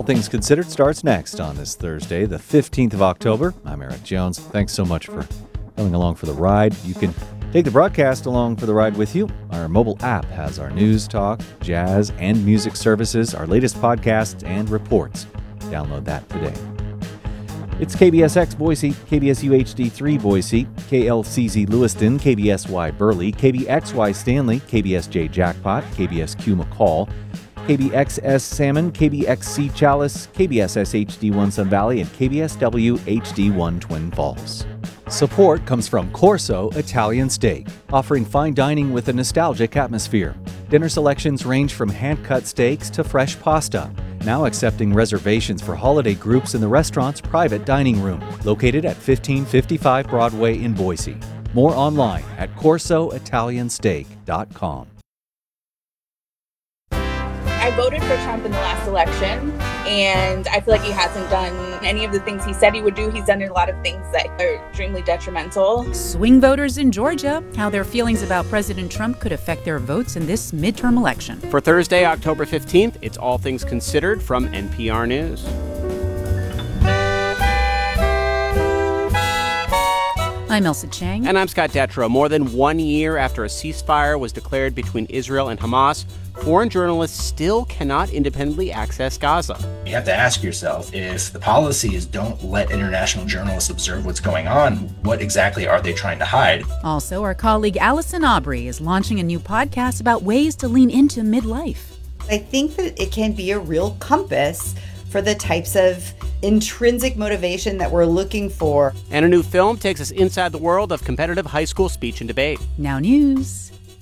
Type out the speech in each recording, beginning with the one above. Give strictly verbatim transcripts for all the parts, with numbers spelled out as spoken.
Things Considered starts next on this Thursday, the fifteenth of October. I'm Eric Jones. Thanks so much for coming along for the ride. You can take the broadcast along for the ride with you. Our mobile app has our news, talk, jazz, and music services, our latest podcasts and reports. Download that today. It's K B S X Boise, K B S U H D three Boise, K L C Z Lewiston, K B S Y Burley, K B X Y Stanley, K B S J Jackpot, K B S Q McCall, K B X S Salmon, K B X C Chalice, K B S S H D one Sun Valley, and K B S W H D one Twin Falls. Support comes from Corso Italian Steak, offering fine dining with a nostalgic atmosphere. Dinner selections range from hand-cut steaks to fresh pasta. Now accepting reservations for holiday groups in the restaurant's private dining room, located at fifteen fifty-five Broadway in Boise. More online at corso italian steak dot com. I voted for Trump in the last election, and I feel like he hasn't done any of the things he said he would do. He's done a lot of things that are extremely detrimental. Swing voters in Georgia, how their feelings about President Trump could affect their votes in this midterm election. For Thursday, October fifteenth, it's All Things Considered from N P R News. I'm Elsa Chang. And I'm Scott Detrow. More than one year after a ceasefire was declared between Israel and Hamas, foreign journalists still cannot independently access Gaza. You have to ask yourself, if the policy is don't let international journalists observe what's going on, what exactly are they trying to hide? Also, our colleague Allison Aubrey is launching a new podcast about ways to lean into midlife. I think that it can be a real compass for the types of intrinsic motivation that we're looking for. And a new film takes us inside the world of competitive high school speech and debate. Now news.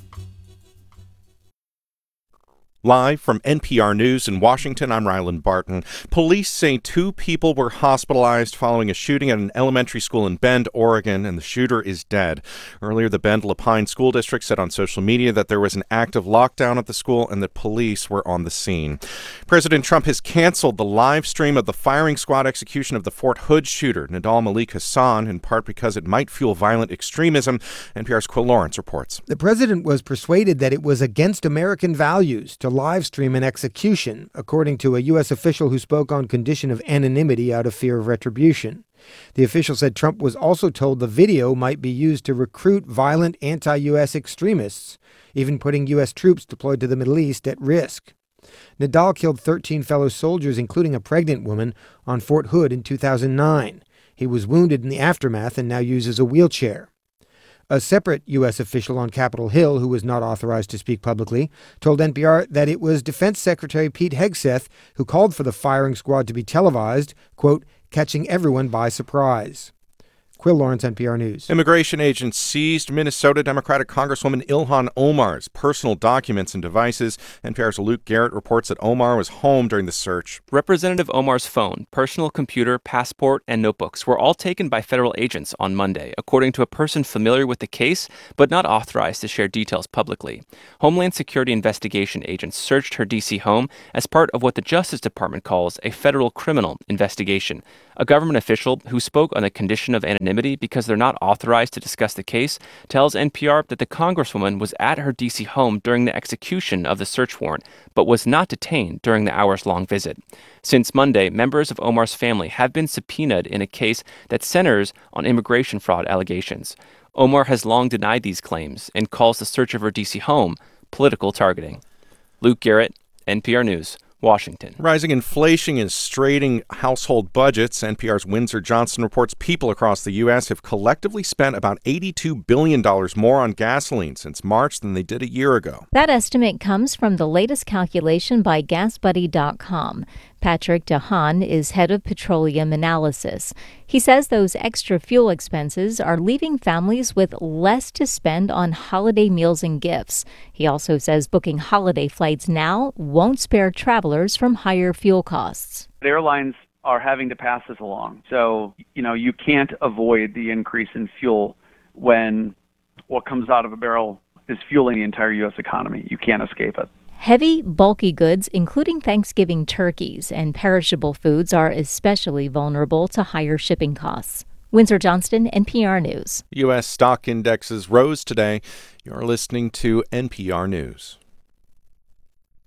Live from N P R News in Washington, I'm Ryland Barton. Police say two people were hospitalized following a shooting at an elementary school in Bend, Oregon, and the shooter is dead. Earlier, the Bend Lapine School District said on social media that there was an active lockdown at the school and that police were on the scene. President Trump has canceled the live stream of the firing squad execution of the Fort Hood shooter, Nidal Malik Hassan, in part because it might fuel violent extremism. N P R's Quill Lawrence reports. The president was persuaded that it was against American values to live stream an execution, according to a U S official who spoke on condition of anonymity out of fear of retribution. The official said Trump was also told the video might be used to recruit violent anti-U S extremists, even putting U S troops deployed to the Middle East at risk. Nidal killed thirteen fellow soldiers, including a pregnant woman, on Fort Hood in two thousand nine. He was wounded in the aftermath and now uses a wheelchair. A separate U S official on Capitol Hill, who was not authorized to speak publicly, told N P R that it was Defense Secretary Pete Hegseth who called for the firing squad to be televised, quote, catching everyone by surprise. Quill Lawrence, N P R News. Immigration agents seized Minnesota Democratic Congresswoman Ilhan Omar's personal documents and devices. N P R's Luke Garrett reports that Omar was home during the search. Representative Omar's phone, personal computer, passport, and notebooks were all taken by federal agents on Monday, according to a person familiar with the case, but not authorized to share details publicly. Homeland Security investigation agents searched her D C home as part of what the Justice Department calls a federal criminal investigation. A government official who spoke on the condition of anonymity because they're not authorized to discuss the case tells N P R that the Congresswoman was at her D C home during the execution of the search warrant, but was not detained during the hours-long visit. Since Monday, members of Omar's family have been subpoenaed in a case that centers on immigration fraud allegations. Omar has long denied these claims and calls the search of her D C home political targeting. Luke Garrett, N P R News, Washington. Rising inflation is straining household budgets. N P R's Windsor Johnson reports people across the U S have collectively spent about eighty-two billion dollars more on gasoline since March than they did a year ago. That estimate comes from the latest calculation by gas buddy dot com. Patrick DeHaan is head of petroleum analysis. He says those extra fuel expenses are leaving families with less to spend on holiday meals and gifts. He also says booking holiday flights now won't spare travelers from higher fuel costs. The airlines are having to pass this along. So, you know, you can't avoid the increase in fuel when what comes out of a barrel is fueling the entire U S economy. You can't escape it. Heavy, bulky goods, including Thanksgiving turkeys and perishable foods, are especially vulnerable to higher shipping costs. Windsor Johnston, N P R News. U S stock indexes rose today. You're listening to N P R News.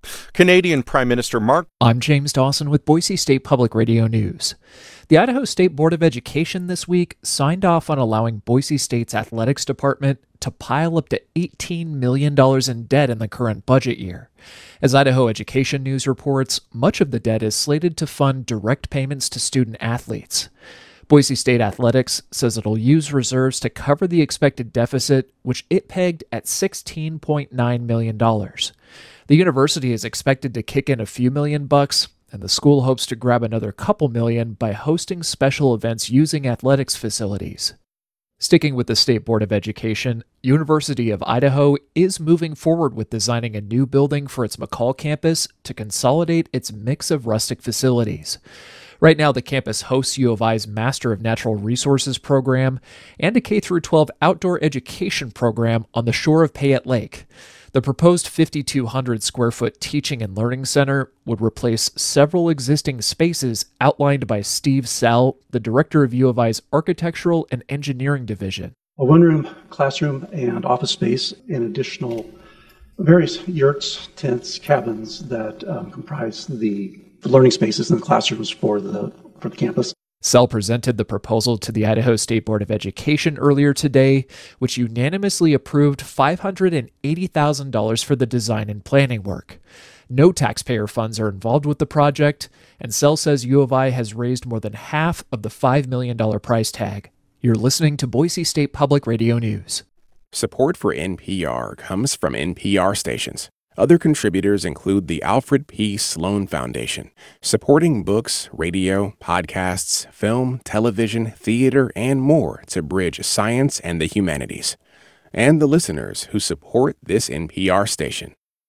Canadian Prime Minister Mark. I'm James Dawson with Boise State Public Radio News. The Idaho State Board of Education this week signed off on allowing Boise State's athletics department to pile up to eighteen million dollars in debt in the current budget year. As Idaho Education News reports, much of the debt is slated to fund direct payments to student athletes. Boise State Athletics says it'll use reserves to cover the expected deficit, which it pegged at sixteen point nine million dollars. The university is expected to kick in a few million bucks, and the school hopes to grab another couple million by hosting special events using athletics facilities. Sticking with the State Board of Education, University of Idaho is moving forward with designing a new building for its McCall campus to consolidate its mix of rustic facilities. Right now, the campus hosts U of I's Master of Natural Resources program and a K through twelve outdoor education program on the shore of Payette Lake. The proposed five thousand two hundred square foot teaching and learning center would replace several existing spaces outlined by Steve Sell, the director of U of I's Architectural and Engineering Division. A one-room classroom and office space and additional various yurts, tents, cabins that um, comprise the, the learning spaces in the classrooms for the for the campus. Sell presented the proposal to the Idaho State Board of Education earlier today, which unanimously approved five hundred eighty thousand dollars for the design and planning work. No taxpayer funds are involved with the project, and Sell says U of I has raised more than half of the five million dollars price tag. You're listening to Boise State Public Radio News. Support for N P R comes from N P R stations. Other contributors include the Alfred P. Sloan Foundation, supporting books, radio, podcasts, film, television, theater, and more to bridge science and the humanities, and the listeners who support this N P R station.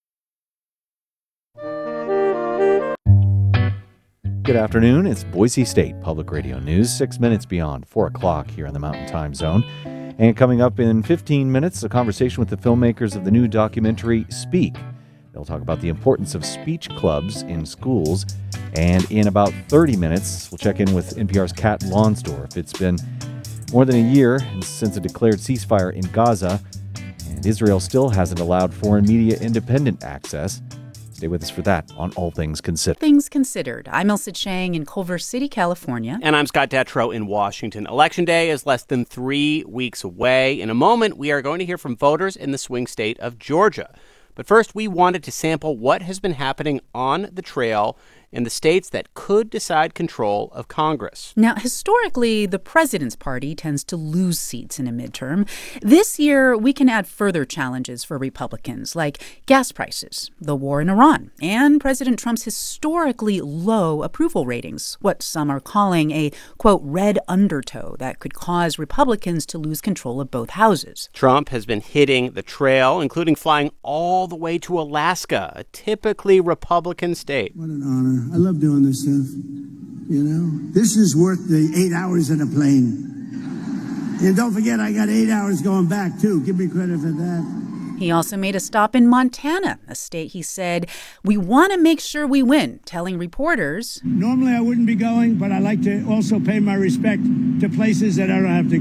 Good afternoon. It's Boise State Public Radio News, six minutes beyond four o'clock here in the Mountain Time Zone. And coming up in fifteen minutes, a conversation with the filmmakers of the new documentary Speak. They'll talk about the importance of speech clubs in schools. And in about thirty minutes, we'll check in with N P R's Kat Lonsdorf. It's been more than a year since a declared ceasefire in Gaza, and Israel still hasn't allowed foreign media independent access. Stay with us for that on All Things Considered. Things Considered. I'm Elsa Chang in Culver City, California. And I'm Scott Detrow in Washington. Election Day is less than three weeks away. In a moment, we are going to hear from voters in the swing state of Georgia. But first, we wanted to sample what has been happening on the trail in the states that could decide control of Congress. Now, historically, the president's party tends to lose seats in a midterm. This year, we can add further challenges for Republicans, like gas prices, the war in Iran, and President Trump's historically low approval ratings, what some are calling a, quote, red undertow that could cause Republicans to lose control of both houses. Trump has been hitting the trail, including flying all the way to Alaska, a typically Republican state. What an honor. I love doing this stuff, you know. This is worth the eight hours in a plane. And don't forget, I got eight hours going back, too. Give me credit for that. He also made a stop in Montana, a state he said, we want to make sure we win, telling reporters. Normally I wouldn't be going, but I like to also pay my respect to places that I don't have to